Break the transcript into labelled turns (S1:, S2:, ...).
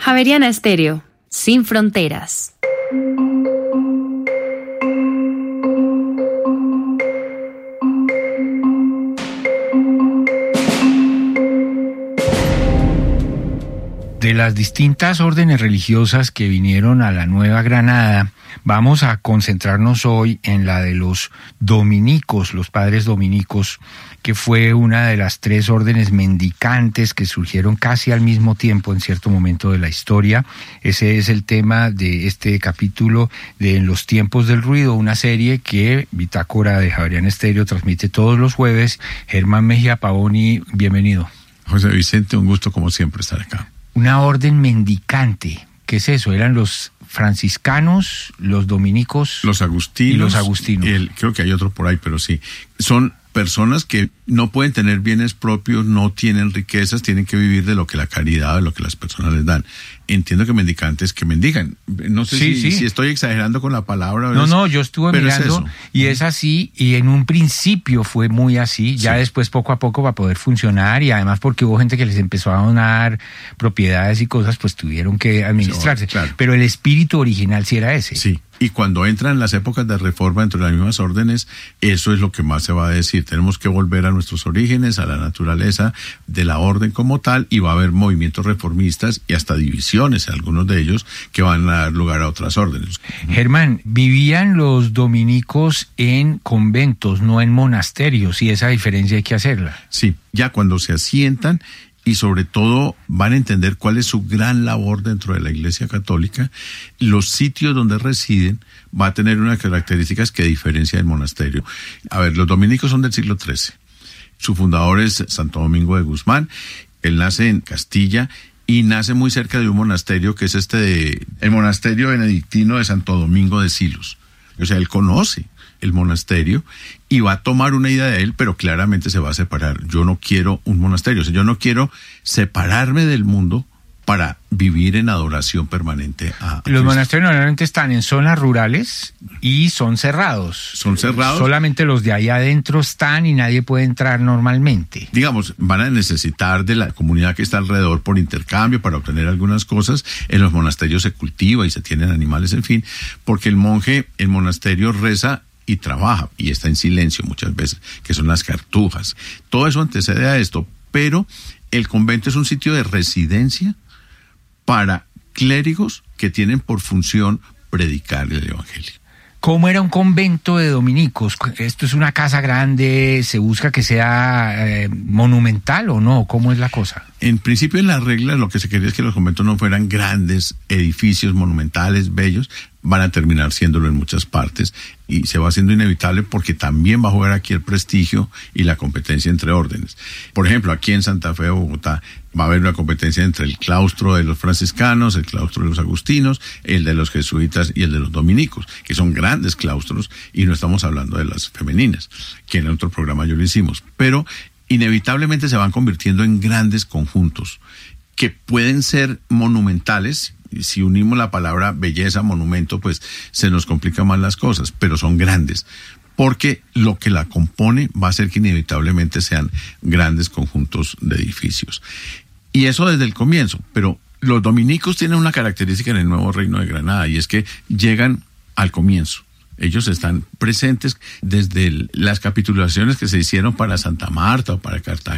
S1: Javeriana Estéreo, sin fronteras.
S2: De las distintas órdenes religiosas que vinieron a la Nueva Granada, vamos a concentrarnos hoy en la de los dominicos, los padres dominicos, que fue una de las 3 órdenes mendicantes que surgieron casi al mismo tiempo en cierto momento de la historia. Ese es el tema de este capítulo de En los tiempos del ruido, una serie que Bitácora de Javeriana Estéreo transmite todos los jueves. Germán Mejía Pavoni, bienvenido.
S3: José Vicente, un gusto como siempre estar acá.
S2: Una orden mendicante, ¿qué es eso? ¿Eran los franciscanos, los dominicos?
S3: Los agustinos.
S2: Y los agustinos.
S3: Creo que hay otro por ahí, pero sí. Son personas que no pueden tener bienes propios, no tienen riquezas, tienen que vivir de lo que la caridad, de lo que las personas les dan. Entiendo que mendicantes que mendigan. No sé si estoy exagerando con la palabra.
S2: No, yo estuve mirando y es así, y en un principio fue muy así, ya después poco a poco va a poder funcionar, y además porque hubo gente que les empezó a donar propiedades y cosas, pues tuvieron que administrarse. Claro. Pero el espíritu original sí era ese.
S3: Sí. Y cuando entran las épocas de reforma entre las mismas órdenes, eso es lo que más se va a decir. Tenemos que volver a nuestros orígenes, a la naturaleza de la orden como tal, y va a haber movimientos reformistas y hasta divisiones, algunos de ellos, que van a dar lugar a otras órdenes.
S2: Germán, vivían los dominicos en conventos, no en monasterios, y esa diferencia hay que hacerla.
S3: Sí, ya cuando se asientan, y sobre todo van a entender cuál es su gran labor dentro de la Iglesia Católica, los sitios donde residen va a tener unas características que diferencia del monasterio. A ver, los dominicos son del siglo XIII. Su fundador es Santo Domingo de Guzmán. Él nace en Castilla y nace muy cerca de un monasterio que es el monasterio benedictino de Santo Domingo de Silos. O sea, él conoce el monasterio y va a tomar una idea de él, pero claramente se va a separar. Yo no quiero un monasterio, o sea, yo no quiero separarme del mundo para vivir en adoración permanente a Cristo.
S2: Los monasterios normalmente están en zonas rurales y son cerrados.
S3: Son cerrados.
S2: Solamente los de ahí adentro están y nadie puede entrar normalmente.
S3: Digamos, van a necesitar de la comunidad que está alrededor por intercambio para obtener algunas cosas. En los monasterios se cultiva y se tienen animales, en fin, porque el monasterio reza y trabaja y está en silencio muchas veces, que son las cartujas. Todo eso antecede a esto, pero el convento es un sitio de residencia para clérigos que tienen por función predicar el evangelio.
S2: ¿Cómo era un convento de dominicos? ¿Esto es una casa grande? ¿Se busca que sea monumental o no? ¿Cómo es la cosa?
S3: En principio, en la regla, lo que se quería es que los conventos no fueran grandes edificios monumentales, bellos. Van a terminar siéndolo en muchas partes y se va haciendo inevitable porque también va a jugar aquí el prestigio y la competencia entre órdenes. Por ejemplo, aquí en Santa Fe, Bogotá, va a haber una competencia entre el claustro de los franciscanos, el claustro de los agustinos, el de los jesuitas y el de los dominicos, que son grandes claustros, y no estamos hablando de las femeninas, que en otro programa yo lo hicimos. Pero inevitablemente se van convirtiendo en grandes conjuntos que pueden ser monumentales. Si unimos la palabra belleza, monumento, pues se nos complican más las cosas, pero son grandes, porque lo que la compone va a ser que inevitablemente sean grandes conjuntos de edificios. Y eso desde el comienzo, pero los dominicos tienen una característica en el nuevo Reino de Granada, y es que llegan al comienzo. Ellos están presentes desde las capitulaciones que se hicieron para Santa Marta o para Cartagena.